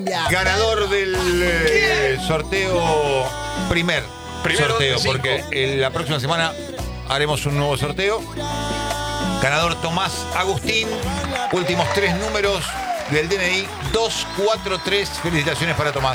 Ganador del sorteo, primer sorteo, porque la próxima semana haremos un nuevo sorteo. Ganador Tomás Agustín, últimos 3 números del DNI 243. Felicitaciones para Tomás.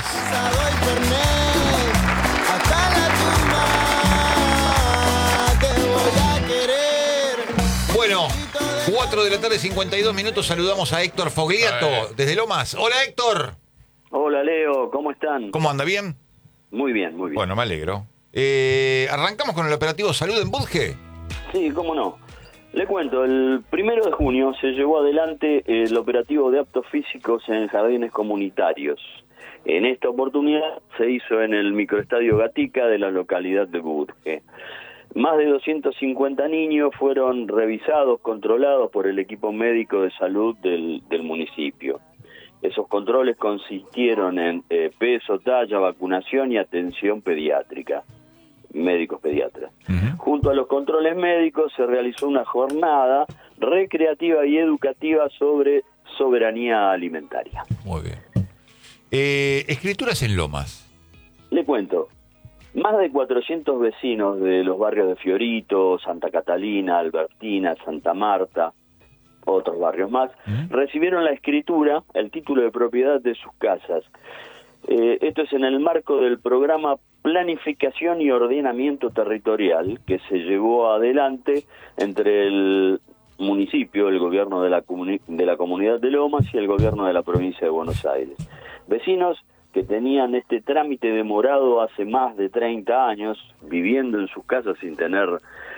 Bueno, 4 de la tarde, 52 minutos. Saludamos a Héctor Fogliato desde Lomas. Hola, Héctor. Hola, Leo, ¿cómo están? ¿Cómo anda? ¿Bien? Muy bien, muy bien. Bueno, me alegro. ¿Arrancamos con el operativo Salud en Budge? Sí, cómo no. Le cuento, el 1 de junio se llevó adelante el operativo de aptos físicos en jardines comunitarios. En esta oportunidad se hizo en el microestadio Gatica de la localidad de Budge. Más de 250 niños fueron revisados, controlados por el equipo médico de salud del municipio. Esos controles consistieron en peso, talla, vacunación y atención pediátrica, médicos pediatras. Junto a los controles médicos se realizó una jornada recreativa y educativa sobre soberanía alimentaria. Muy bien. Escrituras en Lomas. Le cuento, más de 400 vecinos de los barrios de Fiorito, Santa Catalina, Albertina, Santa Marta, otros barrios más, recibieron la escritura, el título de propiedad de sus casas. Esto es en el marco del programa Planificación y Ordenamiento Territorial que se llevó adelante entre el municipio, el gobierno de la comunidad de Lomas y el gobierno de la provincia de Buenos Aires. Vecinos que tenían este trámite demorado hace más de 30 años, viviendo en sus casas sin tener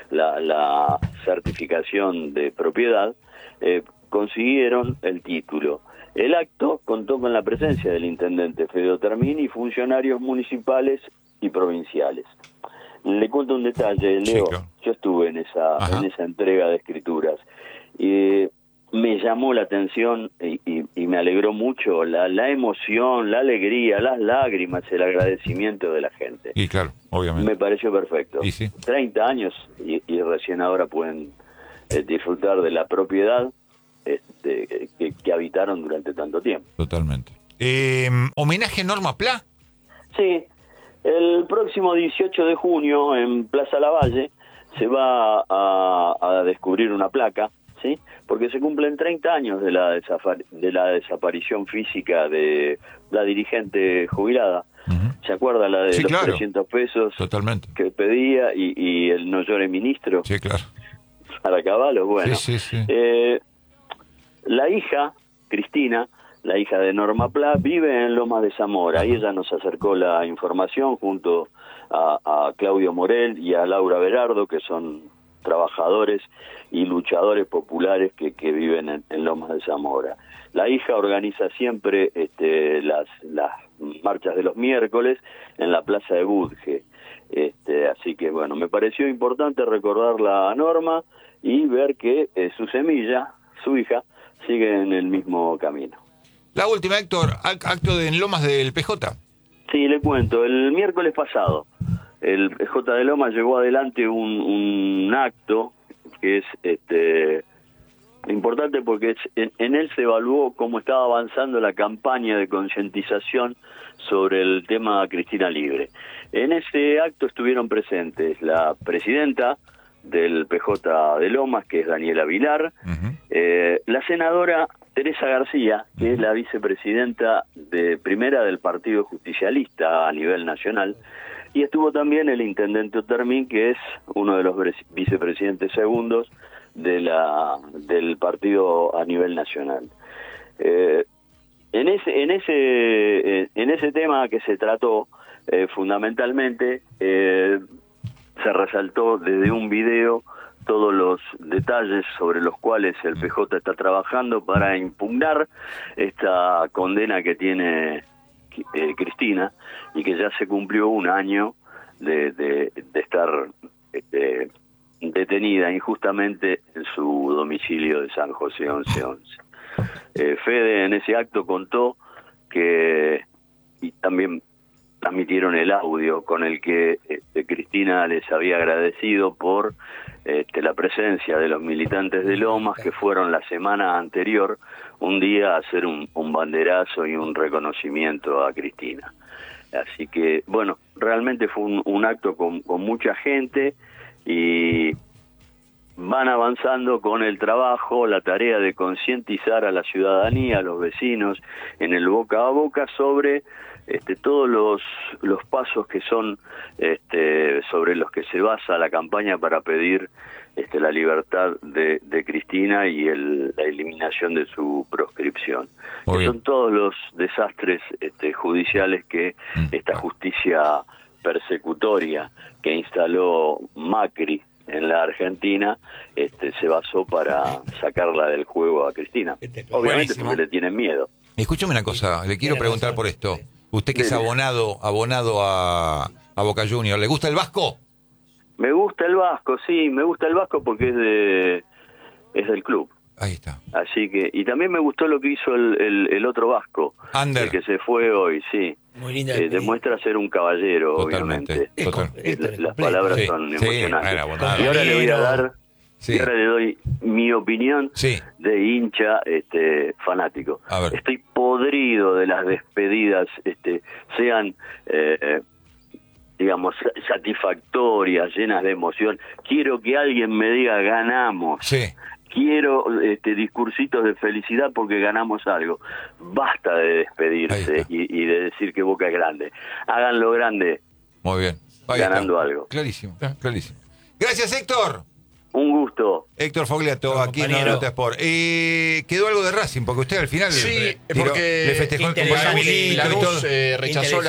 la certificación de propiedad, consiguieron el título. El acto contó con la presencia del intendente Fedeo Termín y funcionarios municipales y provinciales. Le cuento un detalle, Leo. Sí, claro. Yo estuve en esa entrega de escrituras. Me llamó la atención y me alegró mucho la emoción, la alegría, las lágrimas, el agradecimiento de la gente. Y claro, obviamente. Me pareció perfecto. Y sí. 30 años y recién ahora pueden disfrutar de la propiedad que habitaron durante tanto tiempo. Totalmente. ¿Homenaje a Norma Pla? Sí, el próximo 18 de junio en Plaza Lavalle se va a descubrir una placa, ¿sí? Porque se cumplen 30 años de la desaparición física de la dirigente jubilada. ¿Se acuerda la de los 300 pesos? Totalmente. Que pedía y el no llore ministro? Sí, claro. Para caballos, bueno. Sí. La hija, Cristina, la hija de Norma Pla, vive en Lomas de Zamora y ella nos acercó la información junto a Claudio Morel y a Laura Berardo, que son trabajadores y luchadores populares que viven en Lomas de Zamora. La hija organiza siempre las marchas de los miércoles en la plaza de Budge. Así que bueno, me pareció importante recordarla a Norma y ver que su semilla, su hija, sigue en el mismo camino. La última, Héctor, acto en Lomas del PJ. Sí, le cuento, el miércoles pasado el PJ de Lomas llevó adelante un acto que es importante porque en él se evaluó cómo estaba avanzando la campaña de concientización sobre el tema Cristina Libre. En ese acto estuvieron presentes la presidenta del PJ de Lomas, que es Daniela Vilar, la senadora Teresa García, que es la vicepresidenta primera del Partido Justicialista a nivel nacional, y estuvo también el intendente Termín, que es uno de los vicepresidentes segundos del partido a nivel nacional. En ese tema que se trató fundamentalmente, se resaltó desde un video todos los detalles sobre los cuales el PJ está trabajando para impugnar esta condena que tiene Cristina y que ya se cumplió un año de estar detenida injustamente en su domicilio de San José 1111. Fede en ese acto contó que, y también transmitieron el audio con el que Cristina les había agradecido por la presencia de los militantes de Lomas, que fueron la semana anterior un día a hacer un banderazo y un reconocimiento a Cristina. Así que, bueno, realmente fue un acto con mucha gente, y van avanzando con el trabajo, la tarea de concientizar a la ciudadanía, a los vecinos, en el boca a boca sobre todos los pasos que son sobre los que se basa la campaña para pedir la libertad de Cristina y la eliminación de su proscripción. Son todos los desastres judiciales que esta justicia persecutoria que instaló Macri en la Argentina se basó para sacarla del juego a Cristina. Obviamente porque le tienen miedo. Escúchame una cosa, le quiero preguntar por esto. Usted que es abonado a Boca Juniors, ¿le gusta el Vasco? Me gusta el Vasco, sí, me gusta el Vasco porque es del club. Ahí está. Así que, y también me gustó lo que hizo el otro Vasco, Ander, el que se fue hoy, sí. Muy linda. Demuestra ser un caballero, totalmente, obviamente. Las palabras son emocionantes. Sí, y ahora le voy a dar, y ahora le doy mi opinión de hincha fanático. Estoy podrido de las despedidas, sean digamos, satisfactorias, llenas de emoción. Quiero que alguien me diga ganamos. Sí. Quiero discursitos de felicidad porque ganamos algo. Basta de despedirse y de decir que Boca es grande. Háganlo grande. Muy bien. Ganando algo. Clarísimo, clarísimo. Gracias, Héctor. Un gusto. Héctor Fogliato, aquí en Nota Sport. Quedó algo de Racing, porque usted al final porque le festejó el compañero y todo. Lanús rechazó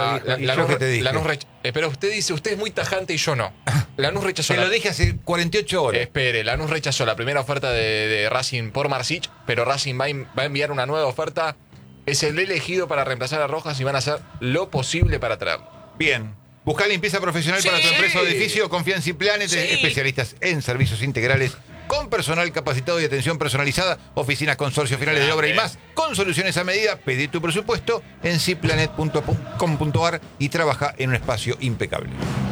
pero usted dice, usted es muy tajante y yo no. Lanús rechazó. Se lo dije hace 48 horas. Espere, Lanús rechazó la primera oferta de Racing por Marsic, pero Racing va a enviar una nueva oferta. Es el elegido para reemplazar a Rojas y van a hacer lo posible para traerlo. Bien. Busca limpieza profesional para tu empresa o edificio. Confía en Ciplanet, especialistas en servicios integrales con personal capacitado y atención personalizada, oficinas, consorcios, finales de obra y más, con soluciones a medida. Pedí tu presupuesto en ciplanet.com.ar y trabaja en un espacio impecable.